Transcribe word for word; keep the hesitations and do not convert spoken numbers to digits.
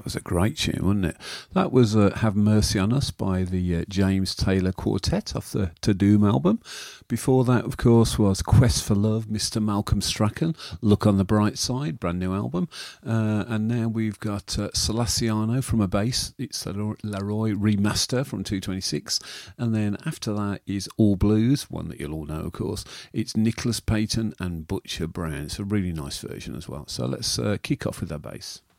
was a great tune, wasn't it? That was uh, Have Mercy on Us by the uh, James Taylor Quartet off the To Doom album. Before that, of course, was Quest for Love, Mister Malcolm Strachan, Look on the Bright Side, brand new album. Uh, and now we've got uh, Selassie from a bass. It's the Leroy remaster from two twenty-six. And then after that is All Blues, one that you'll all know, of course. It's Nicholas Payton and Butcher Brown. It's a really nice version as well. So let's uh, kick off with our bass.